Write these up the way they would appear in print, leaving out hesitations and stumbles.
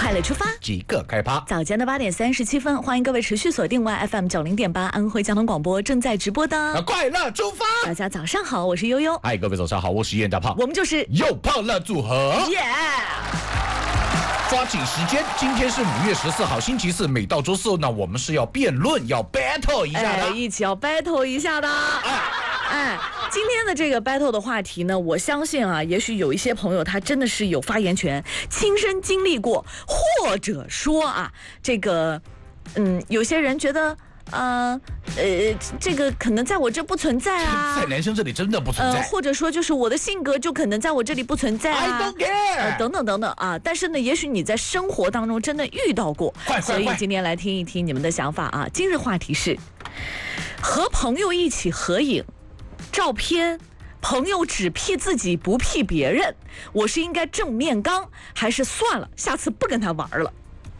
快乐出发， 即刻开趴。 早间的8点37分，欢迎各位持续锁定 YFM90.8安徽交通广播正在直播的快乐出发。 大家早上好，我是悠悠。 嗨，各位早上好，我是燕大胖， 我们就是又胖了组合。 耶！ 抓紧时间，今天是5月14号，星期四。每到周四呢，我们是要辩论，要 battle 一下的， 一起要 battle 一下的。今天的这个 battle 的话题呢，我相信啊，也许有一些朋友他真的是有发言权，亲身经历过，或者说啊，这个，有些人觉得。这个可能在我这不存在啊， 在男生这里真的不存在， 或者说就是我的性格就可能在我这里不存在啊 I don't care， 等等等等啊。但是呢，也许你在生活当中真的遇到过，所以今天来听一听你们的想法啊。今日话题是和朋友一起合影照片，朋友只 P 自己不 P 别人，我是应该正面刚，还是算了，下次不跟他玩了？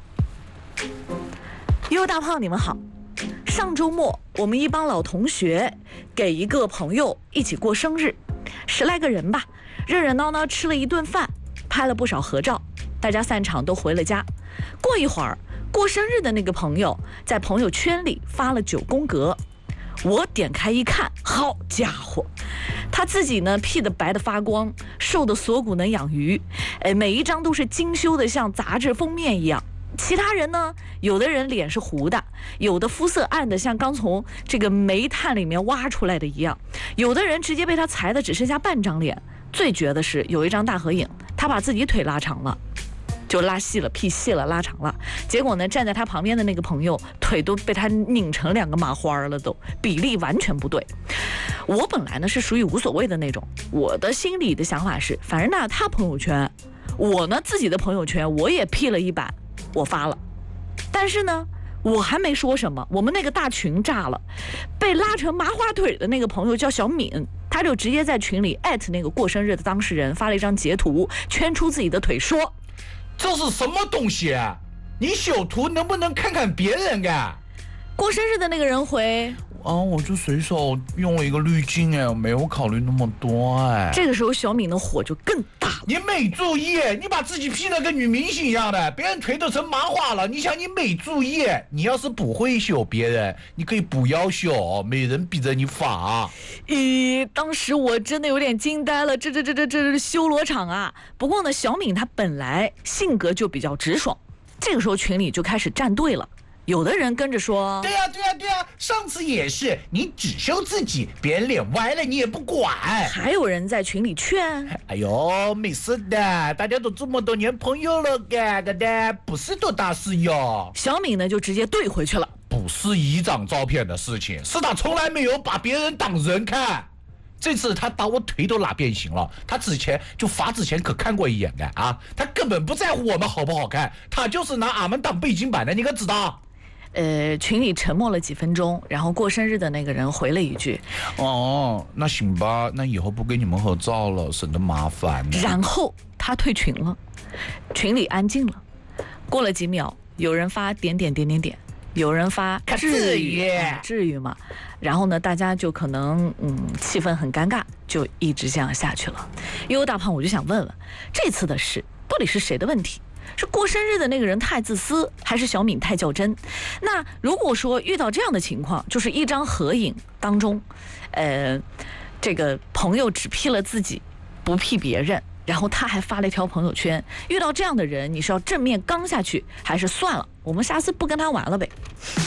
优大胖，你们好。上周末，我们一帮老同学给一个朋友一起过生日，10来个人吧，热热闹闹吃了一顿饭，拍了不少合照，大家散场都回了家。过一会儿，过生日的那个朋友在朋友圈里发了9宫格，我点开一看，好家伙，他自己呢 P 的白的发光，瘦的锁骨能养鱼，每一张都是精修的像杂志封面一样。其他人呢，有的人脸是糊的，有的肤色暗的像刚从这个煤炭里面挖出来的一样，有的人直接被他裁的只剩下半张脸。最绝的是有一张大合影，他把自己腿拉长了，就拉细了，P细了，拉长了。结果呢，站在他旁边的那个朋友腿都被他拧成2个麻花了，都比例完全不对。我本来呢是属于无所谓的那种，我的心里的想法是，反正呢他朋友圈，我呢自己的朋友圈我也 P 了一版。我发了，但是呢，我还没说什么，我们那个大群炸了，被拉成麻花腿的那个朋友叫小敏，他就直接在群里艾特那个过生日的当事人，发了一张截图，圈出自己的腿，说：“ 这是什么东西啊？你修图能不能看看别人的？” 过生日的那个人回：“ 我就随手用了一个滤镜，我没有考虑那么多。” 这个时候小敏的火就更大了。 你没注意，你把自己 P 得跟女明星一样的，别人腿都成麻花了。你想你没注意，你要是不会修别人，你可以不要修，没人逼着你发。 当时我真的有点惊呆了，这是修罗场啊！不过呢，小敏她本来性格就比较直爽，这个时候群里就开始站队了。有的人跟着说：“ 对啊，上次也是，你只修自己，别人脸歪了你也不管。” 还有人在群里劝：“ 哎呦，没事的，大家都这么多年朋友了，的不是多大事哟。” 小敏呢就直接怼回去了：“ 不是一张照片的事情，是他从来没有把别人当人看。这次他把我腿都拉变形了，他之前可看过一眼的啊，他根本不在乎我们好不好看，他就是拿俺们当背景板的，你可知道？” 群里沉默了几分钟，然后过生日的那个人回了一句：“ 哦，那行吧，那以后不跟你们合照了，省得麻烦。” 然后他退群了，群里安静了。过了几秒，有人发点，有人发至于吗？然后呢，大家就可能气氛很尴尬，就一直这样下去了。优大胖，我就想问问，这次的事到底是谁的问题？是过生日的那个人太自私，还是小敏太较真？那如果说遇到这样的情况，就是一张合影当中，这个朋友只 P 了自己，不 P 别人，然后他还发了一条朋友圈，遇到这样的人，你是要正面刚下去，还是算了，我们下次不跟他玩了呗？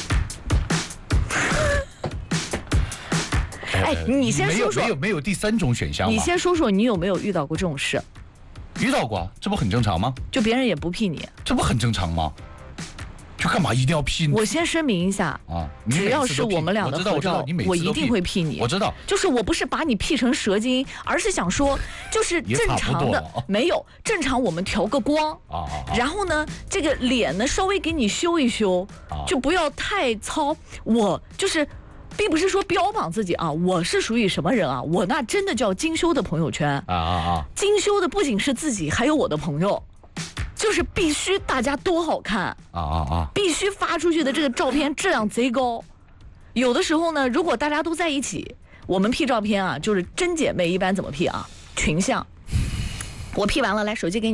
你先说说， 没有第3种选项吗？ 你先说说，你有没有遇到过这种事？ 遇到过，这不很正常吗？ 就别人也不 P 你， 这不很正常吗？就干嘛一定要 P 你？ 我先声明一下啊，只要是我们俩的合照，我一定会 P 你。 我知道， 就是我不是把你 P 成蛇精，而是想说，就是正常的，没有正常，我们调个光然后呢，这个脸呢稍微给你修一修，就不要太糙。我就是。并不是说标榜自己啊，我是属于什么人啊？我那真的叫精修的朋友圈精修的不仅是自己，还有我的朋友，就是必须大家都好看必须发出去的这个照片质量贼高。有的时候呢，如果大家都在一起，我们 P 照片啊，就是真姐妹一般怎么 P 啊？群像，我 P 完了，来手机给你，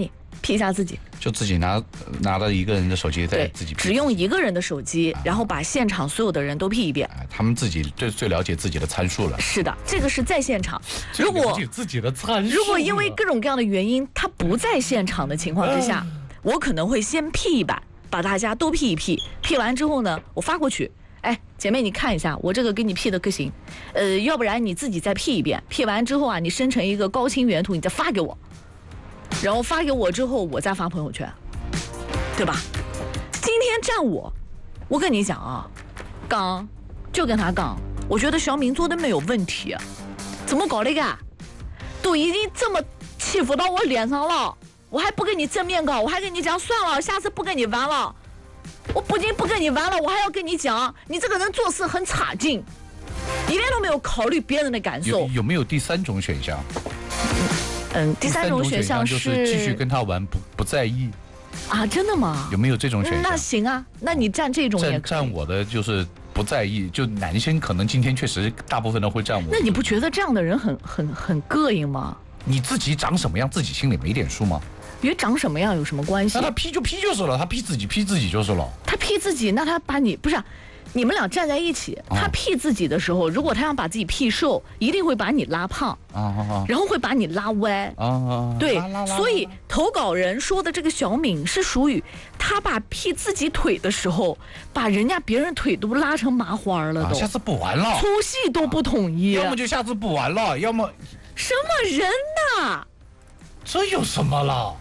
P 一下自己， 就自己拿着一个人的手机在自己 P， 只用一个人的手机，然后把现场所有的人都 P 一遍。 他们自己最了解自己的参数了。 是的，这个是在现场。如果了解自己的参数， 如果因为各种各样的原因，他不在现场的情况之下，我可能会先 P 一版，把大家都 P 一 P 完之后呢，我发过去。哎，姐妹，你看一下，我这个给你 P 的可行，要不然你自己再 P 一遍，P 完之后啊，你生成一个高清原图，你再发给我，然后发给我之后，我再发朋友圈，对吧？今天站我跟你讲啊，刚就跟他刚，我觉得小敏做的没有问题，怎么搞的个？都已经这么欺负到我脸上了，我还不跟你正面搞，我还跟你讲算了，下次不跟你玩了。我不仅不跟你玩了，我还要跟你讲，你这个人做事很差劲，一点都没有考虑别人的感受。 有没有第三种选项？ 第三种选项就是继续跟他玩，不在意。 啊，真的吗？ 有没有这种选项？ 那行啊，那你站这种也可以。 站我的就是不在意，就男生可能今天确实大部分都会站我。 那你不觉得这样的人很膈应吗？ 你自己长什么样，自己心里没点数吗？ 与长什么样有什么关系？ 那他 P 就 P 就是了，他 P 自己就是了。 他 P 自己，那他把你不是、你们俩站在一起，他 P 自己的时候，如果他想把自己 P 瘦，一定会把你拉胖然后会把你拉歪对，所以投稿人说的这个小敏是属于他把 P 自己腿的时候，把别人腿都拉成麻花了都， 下次不玩了， 粗细都不统一， 要么就下次不玩了，要么什么人呐？ 这有什么了？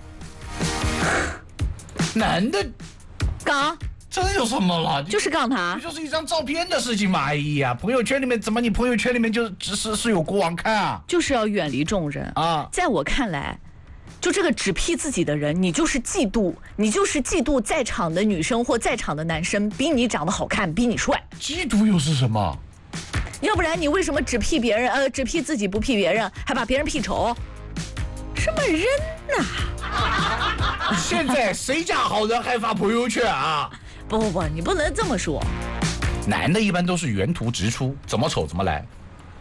男的刚这有什么了？ 就是杠他， 就是一张照片的事情嘛。哎呀，朋友圈里面怎么你朋友圈里面就只是有国王看啊？ 就是要远离众人啊！ 在我看来，就这个只 P 自己的人，你就是嫉妒在场的女生或在场的男生比你长得好看，比你帅。 嫉妒又是什么？ 要不然你为什么只 P 别人？只 P 自己不 P 别人，还把别人 P 丑？什么人呐？ 现在谁家好人还发朋友圈啊？ 不，你不能这么说。 男的一般都是原图直出，怎么丑怎么来，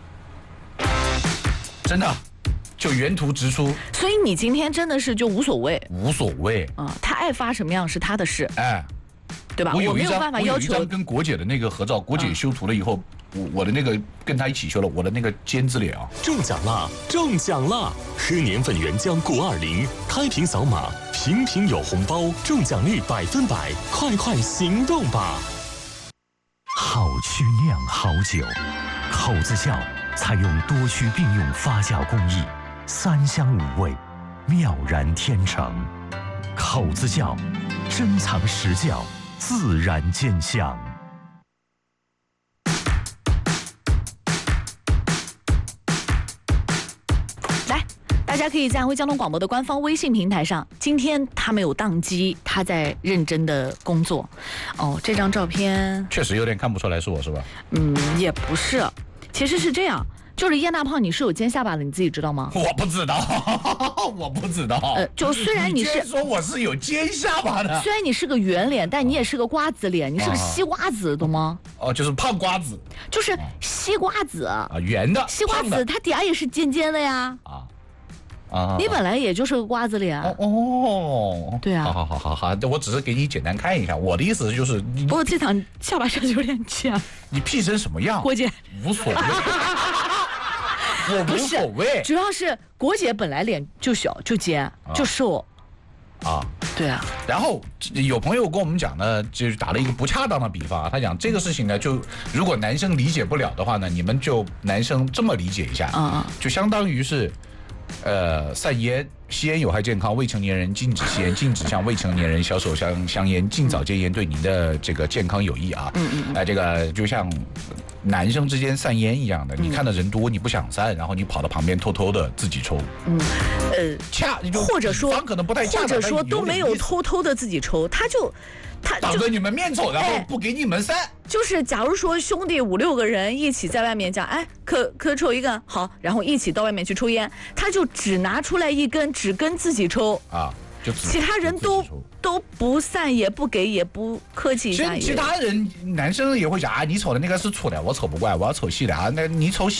真的就原图直出。 所以你今天真的是就无所谓啊，他爱发什么样是他的事， 哎， 对吧？我没有办法要求。 我有一张跟国姐的那个合照，国姐修图了以后，我的那个跟她一起修了，我的那个尖子脸啊。 中奖啦！中奖啦！喝年份原浆过20，开瓶扫码，瓶瓶有红包，中奖率100%，快行动吧！ 好曲酿好酒，口子窖采用多曲并用发酵工艺，3香5味，妙然天成。口子窖，珍藏实窖，自然见香。 大家可以在安徽交通广播的官方微信平台上，今天他没有宕机，他在认真的工作。这张照片确实有点看不出来是我，是吧？ 也不是，其实是这样，就是叶大胖你是有尖下巴的，你自己知道吗？ 我不知道，我不知道。 就虽然你是说我是有尖下巴的， 虽然你是个圆脸，但你也是个瓜子脸，你是个西瓜子，懂吗？ 就是胖瓜子， 就是西瓜子圆的西瓜子，它底下也是尖尖的呀。你本来也就是个瓜子脸对啊。 好，我只是给你简单看一下，我的意思就是不过这场下巴上有点尖。 你 P 成什么样？ 郭姐无所谓，我无所谓。 主要是郭姐本来脸就小就尖就瘦对啊。 然后有朋友跟我们讲呢，就是打了一个不恰当的比方，他讲这个事情呢，就如果男生理解不了的话呢，你们就男生这么理解一下就相当于是。散烟，吸烟有害健康，未成年人禁止吸烟，禁止向未成年人销售香烟，尽早戒烟对您的这个健康有益啊。这个就像男生之间散烟一样的，你看的人多，你不想散，然后你跑到旁边偷偷的自己抽。或者说都没有偷偷的自己抽，他当着你们面抽，然后不给你们散。 就是假如说兄弟5、6个人一起在外面讲，可抽一根好，然后一起到外面去抽烟，他就只拿出来一根，只跟自己抽就其他人都不散，也不给，也不客气一下。 其他人男生也会讲你抽的那个是粗的，我抽不惯，我要抽细的那你抽细。